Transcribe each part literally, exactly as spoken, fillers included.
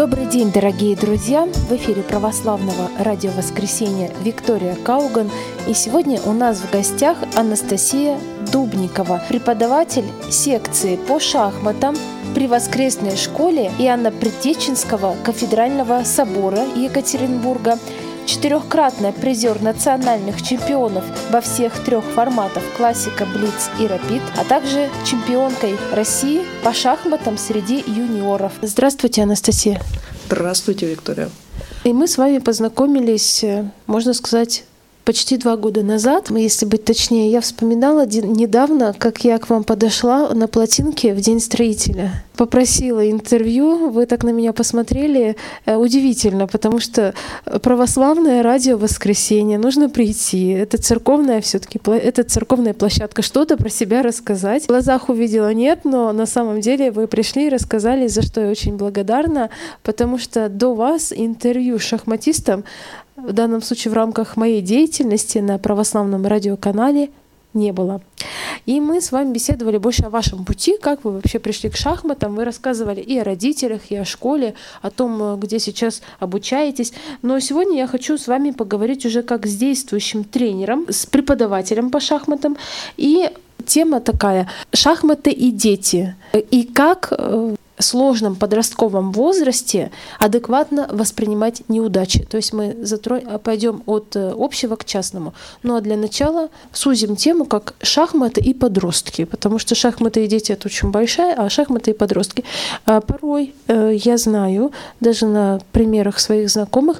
Добрый день, дорогие друзья! В эфире православного радио «Воскресенье» Виктория Кауган. И сегодня у нас в гостях Анастасия Дубникова, преподаватель секции по шахматам при воскресной школе Иоанна Предтеченского кафедрального собора Екатеринбурга, четырехкратный призер национальных чемпионов во всех трех форматах классика, блиц и рапид, а также чемпионкой России по шахматам среди юниоров. Здравствуйте, Анастасия. Здравствуйте, Виктория. И мы с вами познакомились, можно сказать, почти два года назад, если быть точнее. Я вспоминала недавно, как я к вам подошла на плотинке в День строителя. Попросила интервью, вы так на меня посмотрели. Удивительно, потому что православное радио «Воскресенье», нужно прийти. Это церковная все-таки, это церковная площадка, что-то про себя рассказать. В глазах увидела нет, но на самом деле вы пришли и рассказали, за что я очень благодарна, потому что до вас интервью с шахматистом, в данном случае в рамках моей деятельности на православном радиоканале, не было. И мы с вами беседовали больше о вашем пути, как вы вообще пришли к шахматам. Вы рассказывали и о родителях, и о школе, о том, где сейчас обучаетесь. Но сегодня я хочу с вами поговорить уже как с действующим тренером, с преподавателем по шахматам. И тема такая: шахматы и дети. И как в сложном подростковом возрасте адекватно воспринимать неудачи. То есть мы затро... пойдем от общего к частному. Ну а для начала сузим тему как шахматы и подростки, потому что шахматы и дети — это очень большая, а шахматы и подростки. А порой, я знаю, даже на примерах своих знакомых,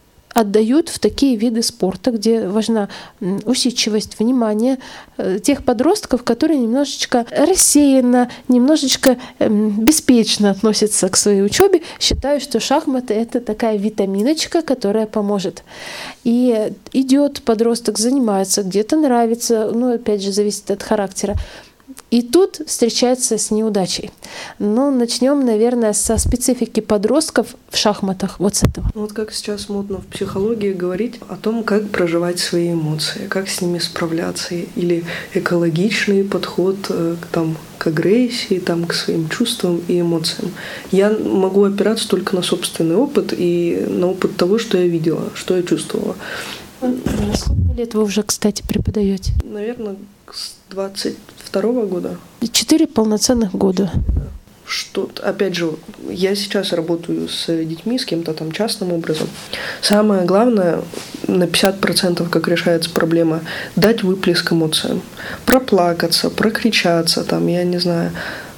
отдают в такие виды спорта, где важна усидчивость, внимание тех подростков, которые немножечко рассеянно, немножечко беспечно относятся к своей учебе, считают, что шахматы — это такая витаминочка, которая поможет. И идет подросток, занимается, где-то нравится, ну, опять же, зависит от характера. И тут встречается с неудачей. Ну, начнем, наверное, со специфики подростков в шахматах. Вот с этого. Вот как сейчас модно в психологии говорить о том, как проживать свои эмоции, как с ними справляться. Или экологичный подход там, к агрессии, там, к своим чувствам и эмоциям. Я могу опираться только на собственный опыт и на опыт того, что я видела, что я чувствовала. Сколько лет вы уже, кстати, преподаете? Наверное, с двадцать второго года. Четыре полноценных года. Что, опять же, я сейчас работаю с детьми, с кем-то там частным образом. Самое главное, на пятьдесят процентов как решается проблема, дать выплеск эмоциям. Проплакаться, прокричаться, там, я не знаю,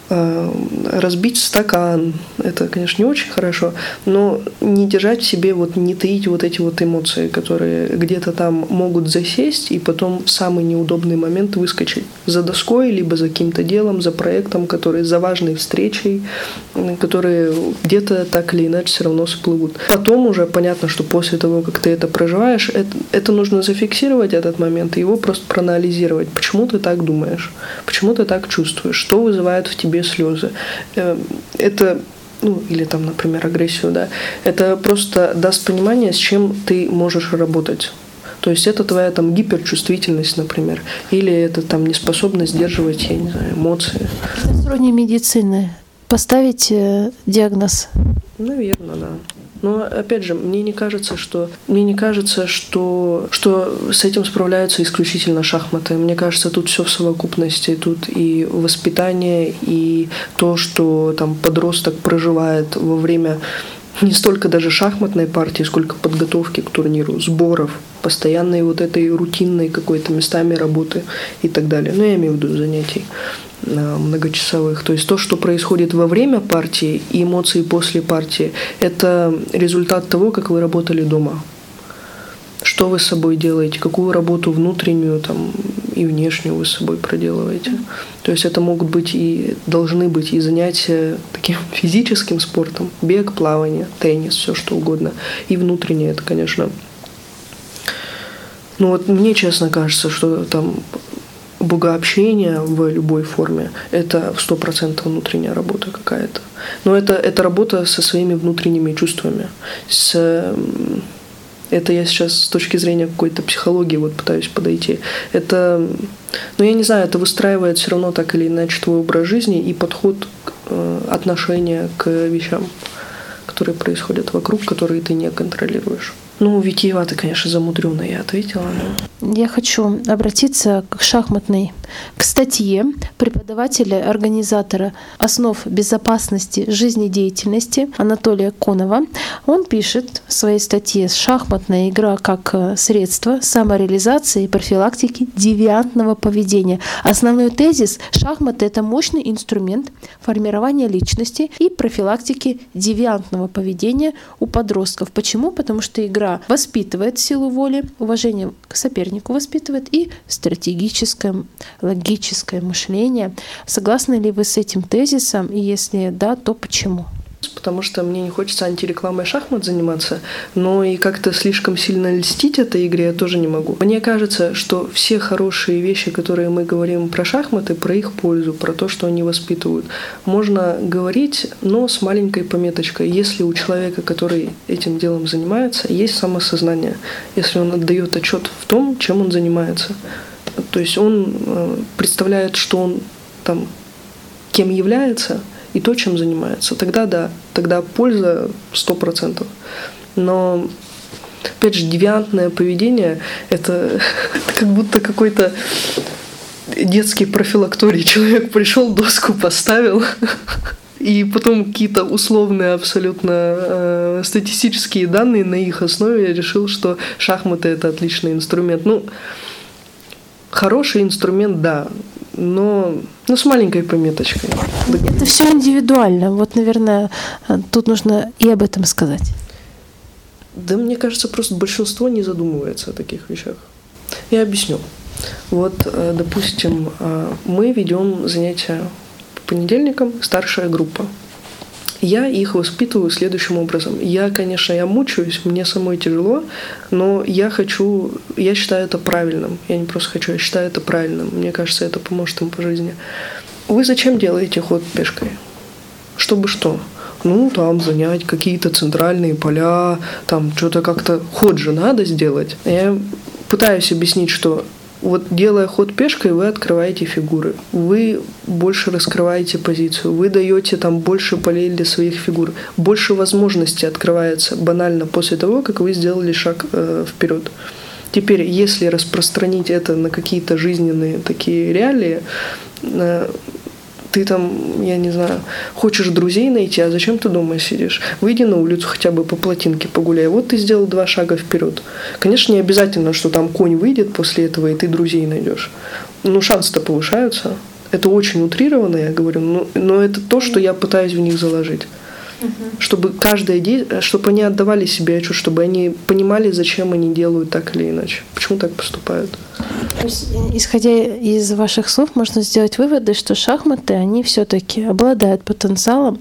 разбить стакан. Это, конечно, не очень хорошо, но не держать в себе, вот, не таить вот эти вот эмоции, которые где-то там могут засесть и потом в самый неудобный момент выскочить за доской, либо за каким-то делом, за проектом, который за важной встречей, которые где-то так или иначе все равно всплывут. Потом уже понятно, что после того, как ты это проживаешь, это, это нужно зафиксировать, этот момент, и его просто проанализировать. Почему ты так думаешь? Почему ты так чувствуешь? Что вызывает в тебе слезы? Это, ну, или там, например, агрессию, да, это просто даст понимание, с чем ты можешь работать. То есть это твоя там гиперчувствительность, например, или это там неспособность сдерживать, я не знаю, эмоции. Это сродни медицины. Поставить э, диагноз. Наверное, да. Но опять же, мне не кажется, что мне не кажется, что, что с этим справляются исключительно шахматы. Мне кажется, тут все в совокупности. Тут и воспитание, и то, что там подросток проживает во время не столько даже шахматной партии, сколько подготовки к турниру, сборов, постоянной вот этой рутинной какой-то местами работы и так далее. Ну, я имею в виду занятий многочасовых. То есть то, что происходит во время партии и эмоции после партии, это результат того, как вы работали дома. Что вы с собой делаете, какую работу внутреннюю там, и внешнюю вы с собой проделываете. То есть это могут быть и должны быть и занятия таким физическим спортом, бег, плавание, теннис, все что угодно. И внутреннее это, конечно. Ну вот мне честно кажется, что там богообщение в любой форме – это сто процентов внутренняя работа какая-то. Но это, это работа со своими внутренними чувствами. С, это я сейчас с точки зрения какой-то психологии вот пытаюсь подойти. Это, ну я не знаю, это выстраивает все равно так или иначе твой образ жизни и подход, отношение к вещам. которые происходят вокруг, которые ты не контролируешь. Ну, витиевато, конечно, замудрёно я ответила. Но... Я хочу обратиться к шахматной, к статье преподавателя, организатора основ безопасности жизнедеятельности Анатолия Конова. Он пишет в своей статье «Шахматная игра как средство самореализации и профилактики девиантного поведения». Основной тезис — шахматы — это мощный инструмент формирования личности и профилактики девиантного поведения у подростков. Почему? Потому что игра воспитывает силу воли, уважение к сопернику воспитывает и стратегическое, логическое мышление. Согласны ли вы с этим тезисом? И если да, то почему? Потому что мне не хочется антирекламой шахмат заниматься, но и как-то слишком сильно льстить этой игре я тоже не могу. Мне кажется, что все хорошие вещи, которые мы говорим про шахматы, про их пользу, про то, что они воспитывают, можно говорить, но с маленькой пометочкой. Если у человека, который этим делом занимается, есть самосознание, если он отдает отчет в том, чем он занимается. То есть он представляет, что он там кем является, и то, чем занимается, тогда да, тогда польза сто процентов. Но, опять же, девиантное поведение — это, это как будто какой-то детский профилакторий. Человек пришел, доску поставил, и потом какие-то условные абсолютно э, статистические данные на их основе решил, что шахматы — это отличный инструмент. Ну, хороший инструмент, да, но ну, с маленькой пометочкой. Это все индивидуально. Вот, наверное, тут нужно и об этом сказать. Да, мне кажется, просто большинство не задумывается о таких вещах. Я объясню. Вот, допустим, мы ведем занятия по понедельникам, старшая группа. Я их воспитываю следующим образом. Я, конечно, я мучаюсь, мне самой тяжело, но я хочу, я считаю это правильным. Я не просто хочу, я считаю это правильным. Мне кажется, это поможет им по жизни. Вы зачем делаете ход пешкой? Чтобы что? Ну, там занять какие-то центральные поля, там что-то как-то... Ход же надо сделать. Я пытаюсь объяснить, что вот делая ход пешкой, вы открываете фигуры, вы больше раскрываете позицию, вы даете там больше полей для своих фигур, больше возможностей открывается банально после того, как вы сделали шаг э, вперед. Теперь, если распространить это на какие-то жизненные такие реалии, э, ты там, я не знаю, хочешь друзей найти, а зачем ты дома сидишь? Выйди на улицу хотя бы по плотинке погуляй. Вот ты сделал два шага вперед. Конечно, не обязательно, что там конь выйдет после этого, и ты друзей найдешь. Но шансы-то повышаются. Это очень утрированно, я говорю, но, но это то, что я пытаюсь в них заложить. Чтобы каждое действие, чтобы они отдавали себе отчет, чтобы они понимали, зачем они делают так или иначе, почему так поступают. То есть, исходя из ваших слов, можно сделать выводы, что шахматы, они все-таки обладают потенциалом,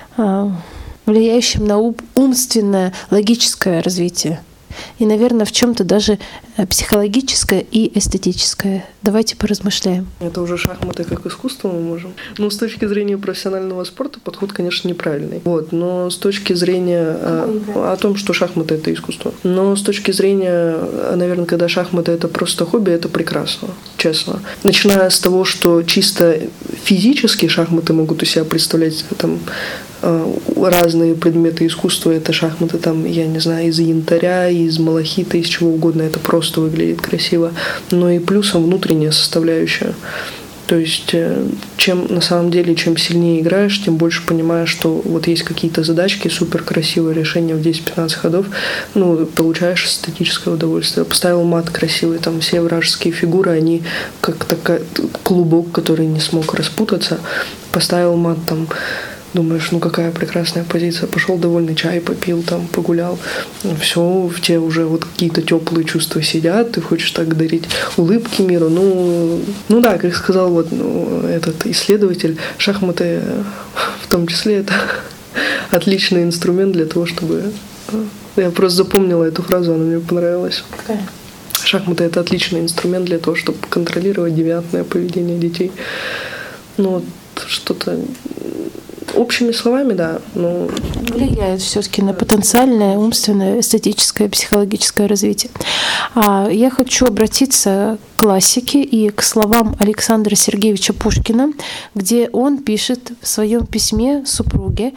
влияющим на умственное, логическое развитие. И, наверное, в чем-то даже психологическое и эстетическое. Давайте поразмышляем. Это уже шахматы как искусство мы можем. Ну, с точки зрения профессионального спорта подход, конечно, неправильный. Вот, но с точки зрения о, о том, что шахматы — это искусство. Но с точки зрения, наверное, когда шахматы — это просто хобби, это прекрасно, честно. Начиная с того, что чисто физически шахматы могут из себя представлять там разные предметы искусства, это шахматы, там, я не знаю, из янтаря, из малахита, из чего угодно, это просто выглядит красиво, но и плюсом внутренняя составляющая. То есть, чем на самом деле, чем сильнее играешь, тем больше понимаешь, что вот есть какие-то задачки, супер красивое решение в десять-пятнадцать ходов, ну, получаешь эстетическое удовольствие. Поставил мат красивый, там все вражеские фигуры, они как такой клубок, который не смог распутаться. Поставил мат, там, думаешь, ну какая прекрасная позиция. Пошел довольный, чай попил, там погулял. Все, в тебе уже вот какие-то теплые чувства сидят, ты хочешь так дарить улыбки миру. Ну, ну да, как сказал вот ну, этот исследователь, шахматы в том числе это отличный инструмент для того, чтобы... Я просто запомнила эту фразу, она мне понравилась. Какая? Шахматы — это отличный инструмент для того, чтобы контролировать девиантное поведение детей. Ну вот что-то... Общими словами, да, но... Влияет все-таки на потенциальное, умственное, эстетическое, психологическое развитие. А я хочу обратиться к классике и к словам Александра Сергеевича Пушкина, где он пишет в своем письме супруге: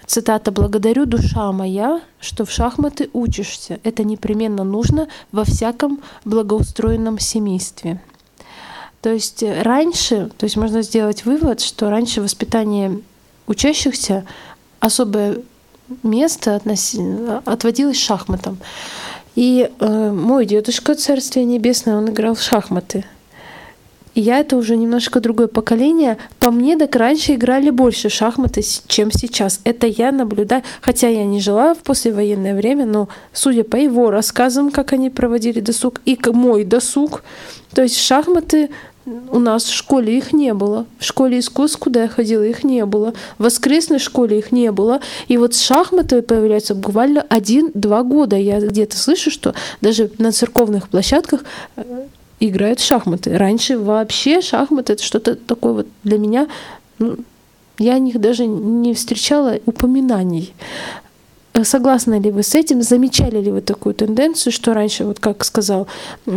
Цитата: «Благодарю, душа моя, что в шахматы учишься. Это непременно нужно во всяком благоустроенном семействе». То есть раньше, то есть можно сделать вывод, что раньше воспитание учащихся особое место относи- отводилось шахматам. И э, мой дедушка, Царствие Небесное, он играл в шахматы. И я — это уже немножко другое поколение. По мне, так раньше играли больше в шахматы, чем сейчас. Это я наблюдаю, хотя я не жила в послевоенное время, но судя по его рассказам, как они проводили досуг, и мой досуг, то есть шахматы у нас в школе их не было. В школе искусств, куда я ходила, их не было. В воскресной школе их не было. И вот шахматы появляются буквально один-два года. Я где-то слышу, что даже на церковных площадках играют в шахматы. Раньше вообще шахматы — это что-то такое вот для меня. Ну, я о них даже не встречала упоминаний. Согласны ли вы с этим? Замечали ли вы такую тенденцию, что раньше, вот как сказал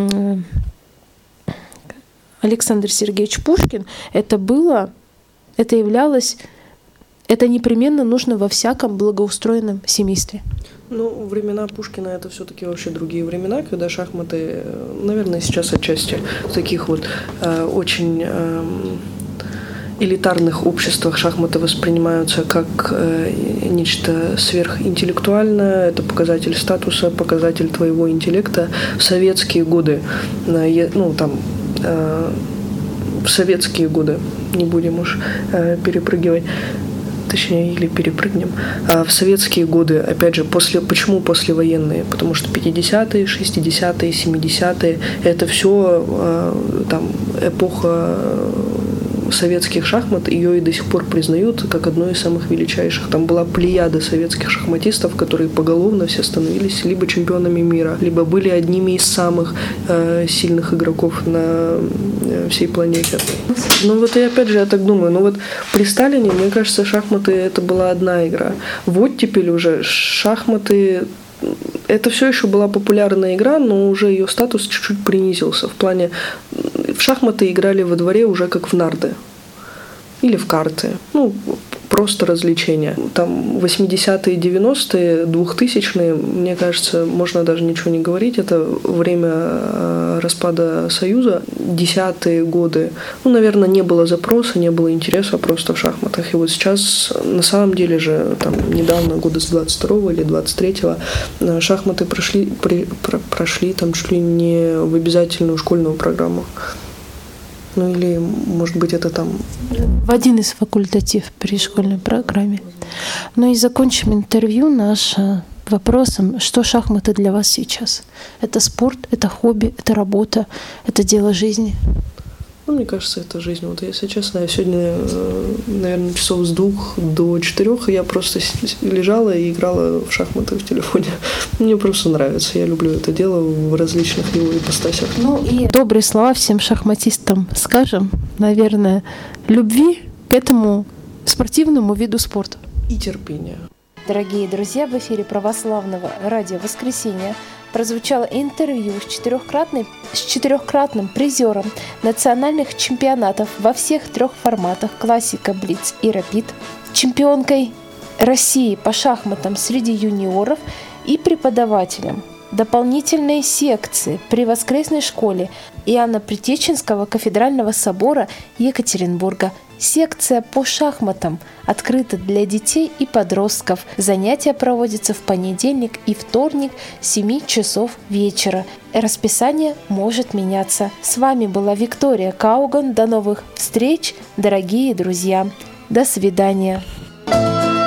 Александр Сергеевич Пушкин, это было, это являлось, это непременно нужно во всяком благоустроенном семействе? Ну, времена Пушкина — это все-таки вообще другие времена, когда шахматы, наверное, сейчас отчасти в таких вот э, очень э, элитарных обществах шахматы воспринимаются как э, нечто сверхинтеллектуальное, это показатель статуса, показатель твоего интеллекта. В советские годы, э, ну, там, э, в советские годы, не будем уж э, перепрыгивать, точнее, или перепрыгнем. А в советские годы, опять же, после, почему послевоенные? Потому что пятидесятые, шестидесятые, семидесятые — это все э, там эпоха советских шахмат, ее и до сих пор признают как одну из самых величайших. Там была плеяда советских шахматистов, которые поголовно все становились либо чемпионами мира, либо были одними из самых э, сильных игроков на э, всей планете. Ну вот и опять же я так думаю, ну вот при Сталине, мне кажется, шахматы — это была одна игра. Вот теперь уже шахматы — это все еще была популярная игра, но уже ее статус чуть-чуть принизился. В плане, в шахматы играли во дворе уже как в нарды или в карты. Ну, просто развлечения. Там восьмидесятые, девяностые, двухтысячные, мне кажется, можно даже ничего не говорить. Это время распада Союза. Десятые годы. Ну, наверное, не было запроса, не было интереса просто в шахматах. И вот сейчас, на самом деле же, там, недавно, года с двадцать второго или двадцать третьего, шахматы прошли, при, про, прошли там чуть ли не в обязательную школьную программу. Ну или, может быть, это там... В один из факультатив при школьной программе. Ну и закончим интервью наше вопросом, что шахматы для вас сейчас? Это спорт, это хобби, это работа, это дело жизни? Ну, мне кажется, это жизнь. Вот, если честно, я сегодня, наверное, часов с двух до четырех я просто лежала и играла в шахматы в телефоне. Мне просто нравится. Я люблю это дело в различных его ипостасях. Ну и добрые слова всем шахматистам скажем, наверное, любви к этому спортивному виду спорта. И терпения. Дорогие друзья, в эфире православного радио «Воскресенье» прозвучало интервью с, четырехкратной, с четырехкратным призером национальных чемпионатов во всех трех форматах «Классика», «Блиц» и «Рапид», чемпионкой России по шахматам среди юниоров и преподавателем дополнительной секции при воскресной школе Иоанна-Притеченского кафедрального собора Екатеринбурга. Секция по шахматам открыта для детей и подростков. Занятия проводятся в понедельник и вторник с семи часов вечера. Расписание может меняться. С вами была Виктория Кауган. До новых встреч, дорогие друзья. До свидания.